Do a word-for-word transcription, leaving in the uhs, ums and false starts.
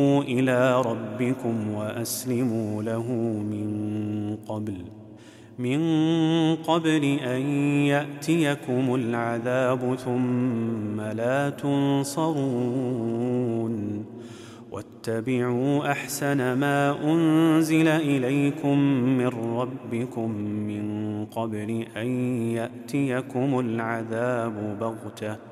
إلى ربكم وأسلموا له من قبل من قبل أن يأتيكم العذاب ثم لا تنصرون واتبعوا أحسن ما أنزل إليكم من ربكم من قبل أن يأتيكم العذاب بغتة